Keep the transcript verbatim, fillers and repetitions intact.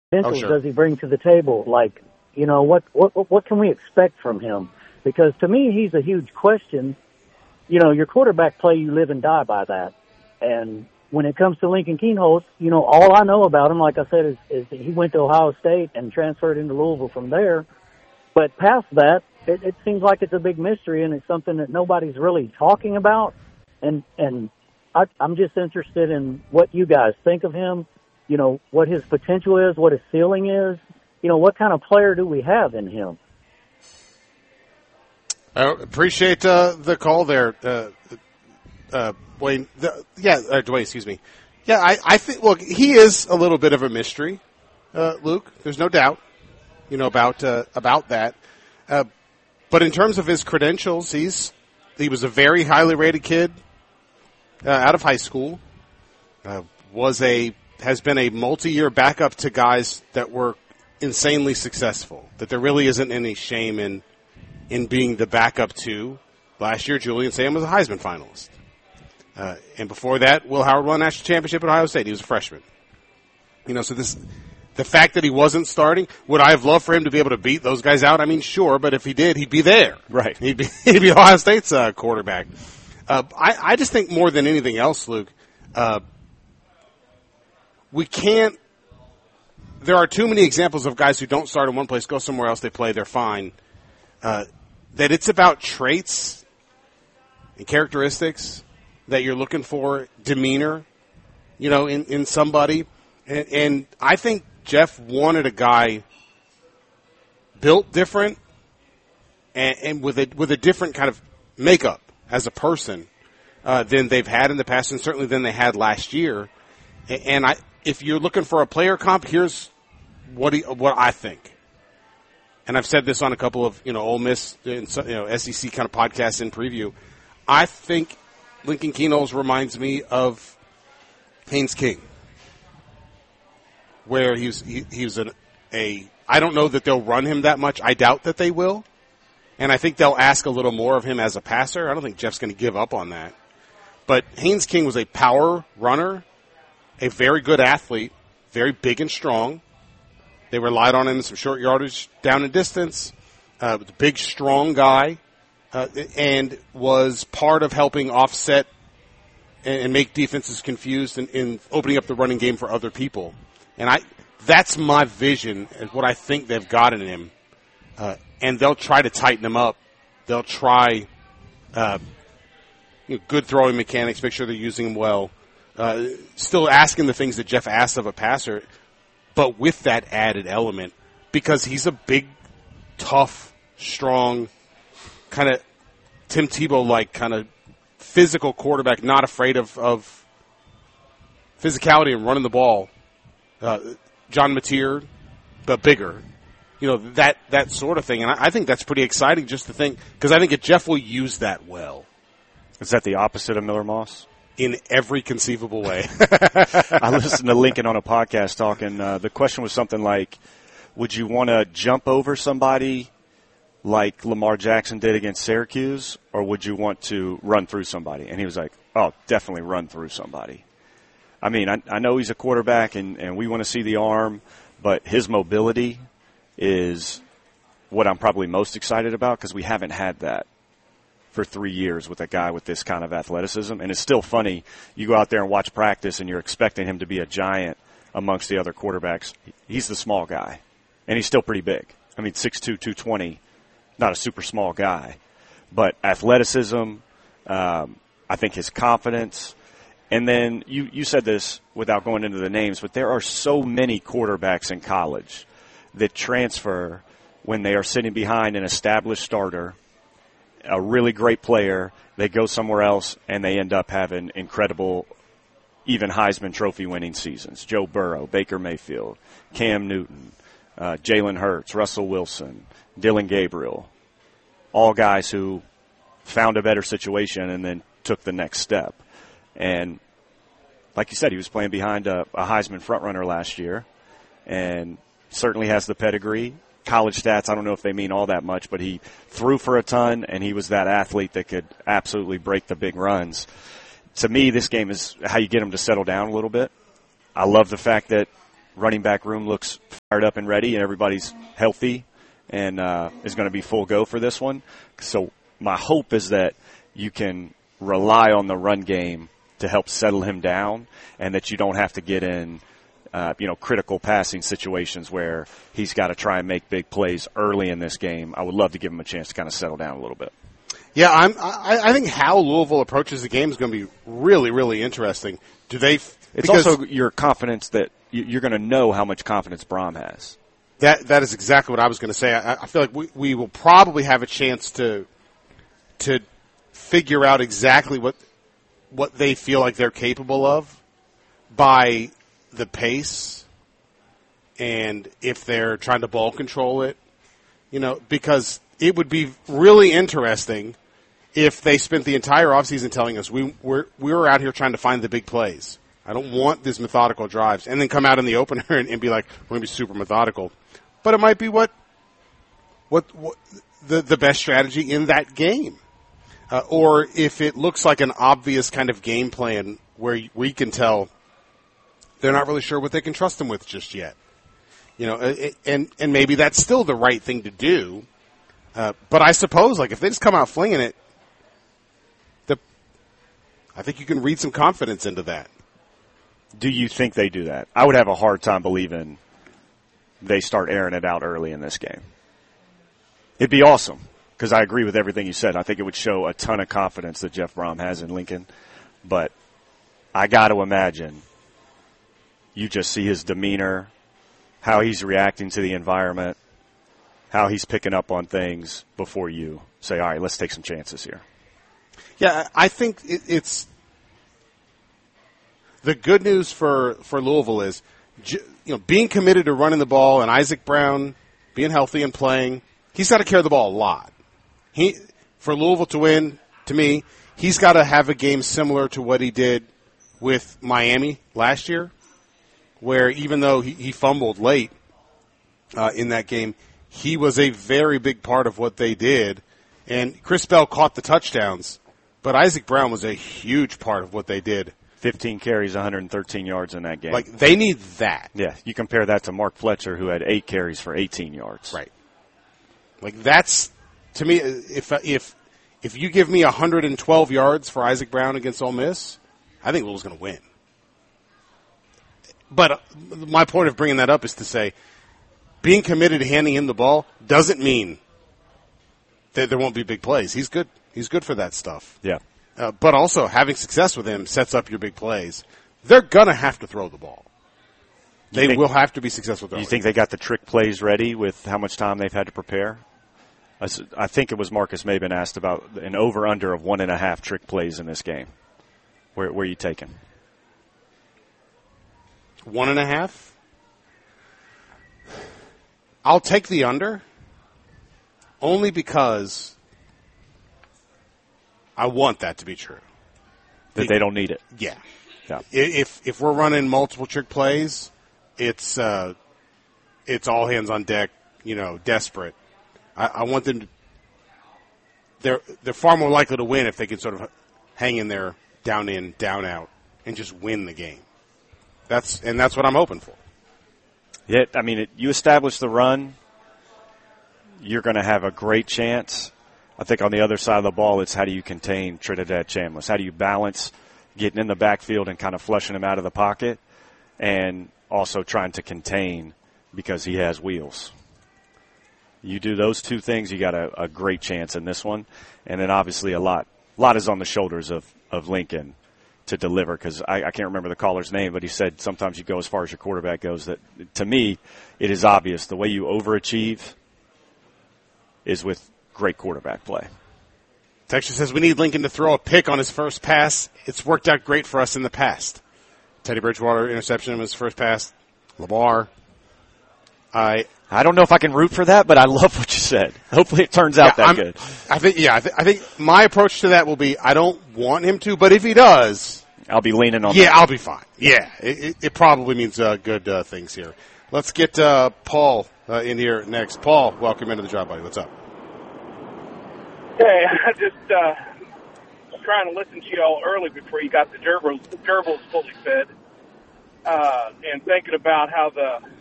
Oh, sure. Does he bring to the table? Like, you know, what, what, what can we expect from him? Because to me, he's a huge question. You know, your quarterback play, you live and die by that. And when it comes to Lincoln Kienholz, you know, all I know about him, like I said, is, is that he went to Ohio State and transferred into Louisville from there. But past that, it, it seems like it's a big mystery, and it's something that nobody's really talking about. And, and I, I'm just interested in what you guys think of him, you know, what his potential is, what his ceiling is, you know, what kind of player do we have in him? I appreciate uh, the call there, uh, uh, Dwayne. The, yeah, uh, Dwayne, excuse me. Yeah, I, I think, look, he is a little bit of a mystery, uh, Luke. There's no doubt, you know, about uh, about that. Uh, but in terms of his credentials, he's he was a very highly rated kid uh, out of high school, uh, was a has been a multi-year backup to guys that were insanely successful, that there really isn't any shame in in being the backup to. Last year, Julian Sam was a Heisman finalist. Uh, and before that, Will Howard won a national championship at Ohio State. He was a freshman. You know, so this, the fact that he wasn't starting, would I have loved for him to be able to beat those guys out? I mean, sure, but if he did, he'd be there. Right. He'd be, he'd be Ohio State's uh, quarterback. Uh, I, I just think more than anything else, Luke, uh, we can't, there are too many examples of guys who don't start in one place, go somewhere else, they play, they're fine. Uh, that it's about traits and characteristics that you're looking for, demeanor, you know, in, in somebody. And, and I think Jeff wanted a guy built different and, and with a with a different kind of makeup as a person uh, than they've had in the past, and certainly than they had last year. And I, if you're looking for a player comp, here's what he, what I think. And I've said this on a couple of, you know, Ole Miss, you know, S E C kind of podcasts in preview. I think Lincoln Kienholz reminds me of Haynes King, where he was, he, he was an, a, I don't know that they'll run him that much. I doubt that they will. And I think they'll ask a little more of him as a passer. I don't think Jeff's going to give up on that. But Haynes King was a power runner, a very good athlete, very big and strong. They relied on him in some short yardage down and distance. Uh, was a big, strong guy, uh, and was part of helping offset and, and make defenses confused in, in opening up the running game for other people. And I, that's my vision, and what I think they've got in him. Uh, and they'll try to tighten him up. They'll try uh, you know, good throwing mechanics, make sure they're using him well. Uh, still asking the things that Jeff asks of a passer, but with that added element, because he's a big, tough, strong, kind of Tim Tebow-like kind of physical quarterback, not afraid of, of physicality and running the ball. Uh, John Mateer, but bigger. You know, that, that sort of thing. And I, I think that's pretty exciting just to think, because I think that Jeff will use that well. Is that the opposite of Miller Moss? In every conceivable way. I listened to Lincoln on a podcast talking. Uh, the question was something like, would you want to jump over somebody like Lamar Jackson did against Syracuse, or would you want to run through somebody? And he was like, oh, definitely run through somebody. I mean, I, I know he's a quarterback, and, and we want to see the arm, but his mobility is what I'm probably most excited about, because we haven't had that for three years with a guy with this kind of athleticism. And it's still funny. You go out there and watch practice and you're expecting him to be a giant amongst the other quarterbacks. He's the small guy, and he's still pretty big. I mean, six two, two twenty, not a super small guy. But athleticism, um, I think his confidence. And then you, you said this without going into the names, but there are so many quarterbacks in college that transfer when they are sitting behind an established starter, a really great player, they go somewhere else, and they end up having incredible, even Heisman Trophy winning seasons. Joe Burrow, Baker Mayfield, Cam Newton, uh, Jalen Hurts, Russell Wilson, Dylan Gabriel, all guys who found a better situation and then took the next step. And like you said, he was playing behind a, a Heisman frontrunner last year, and certainly has the pedigree. College stats, I don't know if they mean all that much, but he threw for a ton, and he was that athlete that could absolutely break the big runs. To me, this game is how you get him to settle down a little bit. I love the fact that running back room looks fired up and ready, and everybody's healthy and uh, is going to be full go for this one. So my hope is that you can rely on the run game to help settle him down, and that you don't have to get in, uh, you know, critical passing situations where he's got to try and make big plays early in this game. I would love to give him a chance to kind of settle down a little bit. Yeah, I'm, I, I think how Louisville approaches the game is going to be really, really interesting. Do they? It's also your confidence that you're going to know how much confidence Brom has. That that is exactly what I was going to say. I, I feel like we, we will probably have a chance to to figure out exactly what what they feel like they're capable of by the pace, and if they're trying to ball control it, you know, because it would be really interesting if they spent the entire offseason telling us we we're we were out here trying to find the big plays. I don't want these methodical drives, and then come out in the opener and, and be like, we're going to be super methodical. But it might be what what, what the the best strategy in that game. Uh, or if it looks like an obvious kind of game plan where we can tell they're not really sure what they can trust him with just yet. You know, and and maybe that's still the right thing to do. Uh, but I suppose, like, if they just come out flinging it, the I think you can read some confidence into that. Do you think they do that? I would have a hard time believing they start airing it out early in this game. It'd be awesome, because I agree with everything you said. I think it would show a ton of confidence that Jeff Brom has in Lincoln. But I got to imagine you just see his demeanor, how he's reacting to the environment, how he's picking up on things before you say, all right, let's take some chances here. Yeah, I think it, it's the good news for, for Louisville is, you know, being committed to running the ball, and Isaac Brown being healthy and playing, he's got to carry the ball a lot. He, for Louisville to win, to me, he's got to have a game similar to what he did with Miami last year, where even though he, he fumbled late uh, in that game, he was a very big part of what they did. And Chris Bell caught the touchdowns, but Isaac Brown was a huge part of what they did. fifteen carries, one hundred thirteen yards in that game. Like, they need that. Yeah, you compare that to Mark Fletcher, who had eight carries for eighteen yards. Right. Like, that's, to me, if if if you give me one hundred twelve yards for Isaac Brown against Ole Miss, I think Louisville's going to win. But my point of bringing that up is to say, being committed to handing him the ball doesn't mean that there won't be big plays. He's good. He's good for that stuff. Yeah. Uh, but also, having success with him sets up your big plays. They're going to have to throw the ball. They think, will have to be successful. Do you think they got the trick plays ready with how much time they've had to prepare? I think it was Marcus Maben asked about an over-under of one and a half trick plays in this game. Where, where are you taking? One and a half? I'll take the under, only because I want that to be true. That they, they don't need it. Yeah. yeah. If if we're running multiple trick plays, it's uh, it's all hands on deck. You know, desperate. I, I want them to. They're they're far more likely to win if they can sort of hang in there, down in, down out, and just win the game. That's and that's what I'm hoping for. Yeah, I mean, it, you establish the run, you're going to have a great chance. I think on the other side of the ball, it's how do you contain Trinidad Chambliss? How do you balance getting in the backfield and kind of flushing him out of the pocket, and also trying to contain because he has wheels? You do those two things, you got a, a great chance in this one. And then obviously a lot, a lot is on the shoulders of, of Lincoln to deliver, because I, I can't remember the caller's name, but he said sometimes you go as far as your quarterback goes. That, to me, it is obvious the way you overachieve is with great quarterback play. Texture says we need Lincoln to throw a pick on his first pass. It's worked out great for us in the past. Teddy Bridgewater interception on his first pass. Lamar. I I don't know if I can root for that, but I love what you said. Hopefully it turns out yeah, that I'm, good. I think, yeah, I, th- I think my approach to that will be I don't want him to, but if he does, I'll be leaning on yeah, that. I'll be fine. Yeah, it, it, it probably means uh, good uh, things here. Let's get uh, Paul uh, in here next. Paul, welcome into the job, buddy. What's up? Hey, I just uh, was trying to listen to you all early before you got the gerbils, gerbils fully fed. uh, and thinking about how the